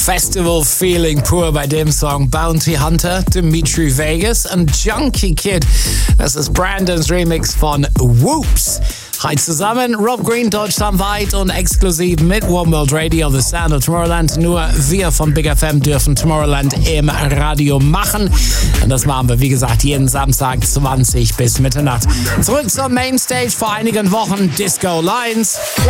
Festival Feeling pur bei dem Song Bounty Hunter, Dimitri Vegas und Junkie Kid. Das ist Brandons Remix von Whoops. Hi zusammen, Rob Green deutschlandweit und exklusiv mit One World Radio, The Sound of Tomorrowland. Nur wir von Big FM dürfen Tomorrowland im Radio machen. Und das machen wir, wie gesagt, jeden Samstag 20 bis Mitternacht. Zurück zur Mainstage vor einigen Wochen, Disco Lines.